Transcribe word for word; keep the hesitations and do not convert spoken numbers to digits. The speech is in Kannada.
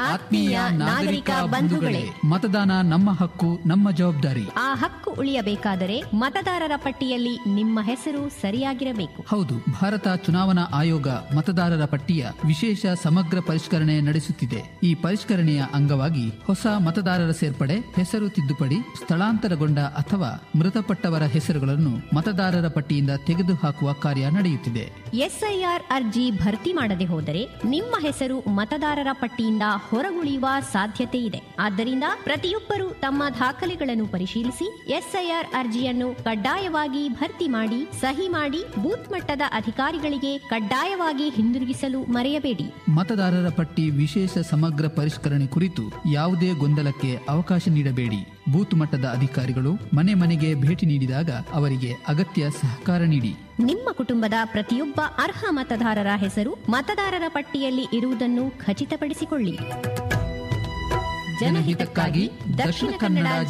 ಆತ್ಮೀಯ ನಾಗರಿಕ ಬಂಧುಗಳೇ, ಮತದಾನ ನಮ್ಮ ಹಕ್ಕು, ನಮ್ಮ ಜವಾಬ್ದಾರಿ. ಆ ಹಕ್ಕು ಉಳಿಯಬೇಕಾದರೆ ಮತದಾರರ ಪಟ್ಟಿಯಲ್ಲಿ ನಿಮ್ಮ ಹೆಸರು ಸರಿಯಾಗಿರಬೇಕು. ಹೌದು, ಭಾರತ ಚುನಾವಣಾ ಆಯೋಗ ಮತದಾರರ ಪಟ್ಟಿಯ ವಿಶೇಷ ಸಮಗ್ರ ಪರಿಷ್ಕರಣೆ ನಡೆಸುತ್ತಿದೆ. ಈ ಪರಿಷ್ಕರಣೆಯ ಅಂಗವಾಗಿ ಹೊಸ ಮತದಾರರ ಸೇರ್ಪಡೆ, ಹೆಸರು ತಿದ್ದುಪಡಿ, ಸ್ಥಳಾಂತರಗೊಂಡ ಅಥವಾ ಮೃತಪಟ್ಟವರ ಹೆಸರುಗಳನ್ನು ಮತದಾರರ ಪಟ್ಟಿಯಿಂದ ತೆಗೆದುಹಾಕುವ ಕಾರ್ಯ ನಡೆಯುತ್ತಿದೆ. ಎಸ್ಐಆರ್ ಅರ್ಜಿ ಭರ್ತಿ ಮಾಡದೆ ಹೋದರೆ ನಿಮ್ಮ ಹೆಸರು ಮತದಾರರ ಪಟ್ಟಿಯಿಂದ ಹೊರಗುಳಿಯುವ ಸಾಧ್ಯತೆ ಇದೆ. ಆದ್ದರಿಂದ ಪ್ರತಿಯೊಬ್ಬರು ತಮ್ಮ ದಾಖಲೆಗಳನ್ನು ಪರಿಶೀಲಿಸಿ ಎಸ್ಐಆರ್ ಅರ್ಜಿಯನ್ನು ಕಡ್ಡಾಯವಾಗಿ ಭರ್ತಿ ಮಾಡಿ, ಸಹಿ ಮಾಡಿ ಬೂತ್ ಮಟ್ಟದ ಅಧಿಕಾರಿಗಳಿಗೆ ಕಡ್ಡಾಯವಾಗಿ ಹಿಂದಿರುಗಿಸಲು ಮರೆಯಬೇಡಿ. ಮತದಾರರ ಪಟ್ಟಿ ವಿಶೇಷ ಸಮಗ್ರ ಪರಿಷ್ಕರಣೆ ಕುರಿತು ಯಾವುದೇ ಗೊಂದಲಕ್ಕೆ ಅವಕಾಶ ನೀಡಬೇಡಿ. ಬೂತ್ ಮಟ್ಟದ ಅಧಿಕಾರಿಗಳು ಮನೆ ಮನೆಗೆ ಭೇಟಿ ನೀಡಿದಾಗ ಅವರಿಗೆ ಅಗತ್ಯ ಸಹಕಾರ ನೀಡಿ. ನಿಮ್ಮ ಕುಟುಂಬದ ಪ್ರತಿಯೊಬ್ಬ ಅರ್ಹ ಮತದಾರರ ಹೆಸರು ಮತದಾರರ ಪಟ್ಟಿಯಲ್ಲಿ ಇರುವುದನ್ನು ಖಚಿತಪಡಿಸಿಕೊಳ್ಳಿ. ಜನಹಿತಕ್ಕಾಗಿ ದಕ್ಷಿಣ ಕನ್ನಡ